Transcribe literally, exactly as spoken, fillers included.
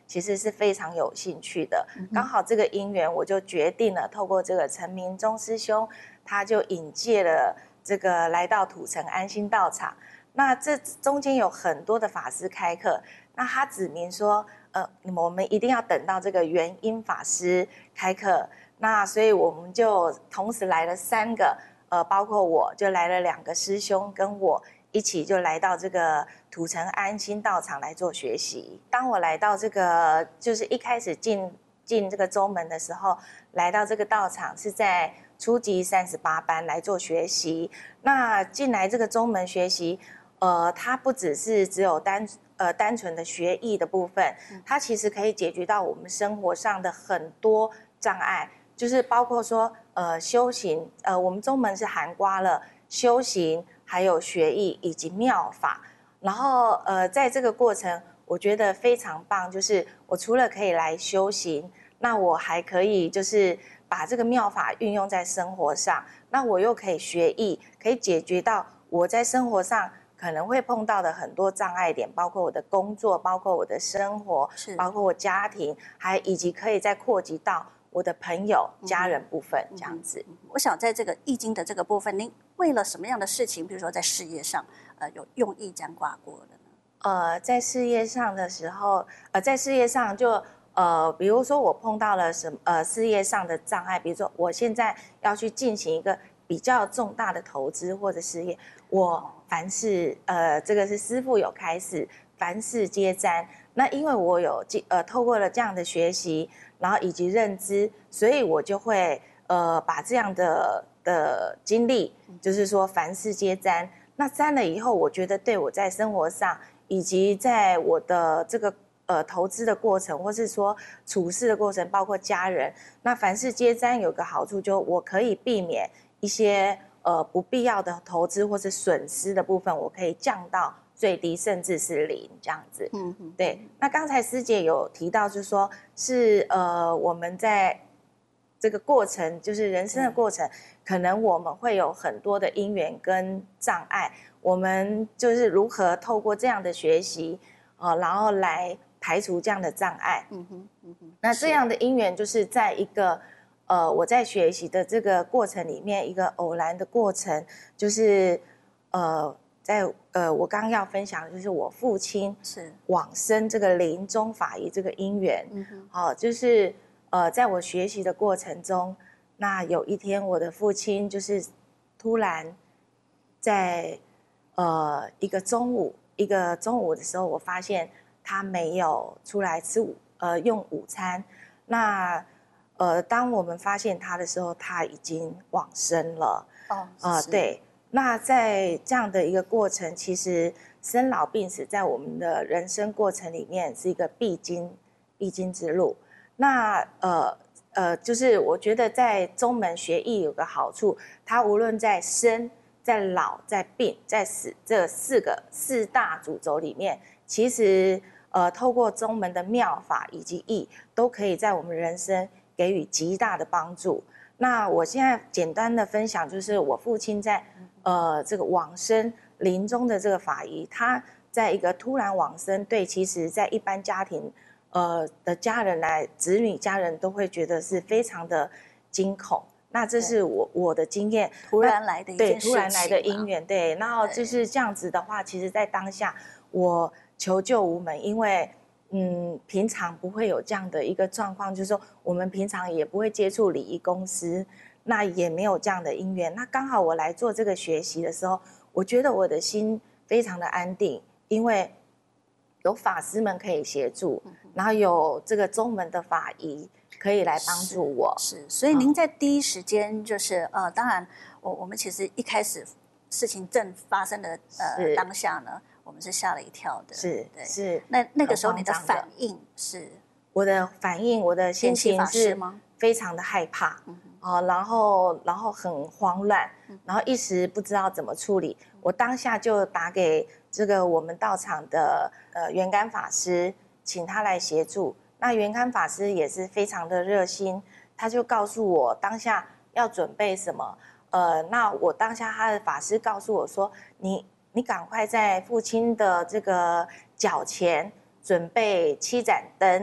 其实是非常有兴趣的。嗯、刚好这个因缘，我就决定了透过这个陈明忠师兄，他就引介了这个来到土城安心道场。那这中间有很多的法师开课，那他指明说，呃，我们一定要等到这个元音法师开课。那所以我们就同时来了三个，呃，包括我就来了两个师兄跟我一起就来到这个土城安心道场来做学习。当我来到这个就是一开始进进这个宗门的时候，来到这个道场是在初级三十八班来做学习。那进来这个宗门学习，呃，它不只是只有单呃单纯的学艺的部分，它其实可以解决到我们生活上的很多障碍。就是包括说，呃，修行，呃，我们宗门是涵盖了修行，还有学艺以及妙法。然后，呃，在这个过程，我觉得非常棒，就是我除了可以来修行，那我还可以就是把这个妙法运用在生活上，那我又可以学艺，可以解决到我在生活上可能会碰到的很多障碍点，包括我的工作，包括我的生活，包括我家庭，还以及可以再扩及到我的朋友、家人部分，这样子。 嗯嗯、我想在这个易经的这个部分，您为了什么样的事情，比如说在事业上，呃，有用易占卦过的呢？ 呃，在事业上的时候，呃，在事业上就呃，比如说我碰到了什么呃事业上的障碍，比如说我现在要去进行一个比较重大的投资或者事业，我凡事呃，这个是师父有开始，凡事皆占。那因为我有呃透过了这样的学习，然后以及认知，所以我就会呃把这样的的经历，就是说凡事皆占。那占了以后，我觉得对我在生活上，以及在我的这个呃投资的过程，或是说处事的过程，包括家人，那凡事皆占有个好处，就我可以避免一些呃不必要的投资或是损失的部分，我可以降到最低，甚至是零这样子。嗯嗯，对。那刚才师姐有提到，就是说是呃我们在这个过程，就是人生的过程，可能我们会有很多的因缘跟障碍，我们就是如何透过这样的学习，呃，然后来排除这样的障碍。嗯哼，嗯哼。那这样的因缘就是在一个呃我在学习的这个过程里面，一个偶然的过程，就是呃。在呃，我刚刚要分享的就是我父亲是往生这个临终法仪这个因缘，嗯哼，好、哦，就是呃，在我学习的过程中，那有一天我的父亲就是突然在呃一个中午，一个中午的时候，我发现他没有出来吃午呃用午餐，那呃当我们发现他的时候，他已经往生了，哦，呃对。那在这样的一个过程，其实生老病死在我们的人生过程里面是一个必经必经之路。那呃呃，就是我觉得在宗门学艺有个好处，它无论在生、在老、在病、在死这四个四大主轴里面，其实呃透过宗门的妙法以及艺，都可以在我们人生给予极大的帮助。那我现在简单的分享，就是我父亲在呃这个往生临终的这个法仪，他在一个突然往生，对，其实在一般家庭呃的家人来，子女家人都会觉得是非常的惊恐。那这是我我的经验， 突然来的一件事情， 对，突然来的因缘，对，然后就是这样子的话，其实在当下我求救无门，因为嗯，平常不会有这样的一个状况，就是说我们平常也不会接触礼仪公司，那也没有这样的因缘。那刚好我来做这个学习的时候，我觉得我的心非常的安定，因为有法师们可以协助，然后有这个宗门的法仪可以来帮助我。 是，是所以您在第一时间就是、嗯、呃，当然我我们其实一开始事情正发生的呃当下呢。我们是吓了一跳的， 是， 对， 是。 那那个时候你的反应是？ 我的反应，我的心情是非常的害怕，嗯哦，然后然后很慌乱，然后一时不知道怎么处理。我当下就打给这个我们道场的呃圆感法师，请他来协助。那圆感法师也是非常的热心，他就告诉我当下要准备什么。呃，那我当下他的法师告诉我说，你。你赶快在父亲的这个脚前准备七盏灯，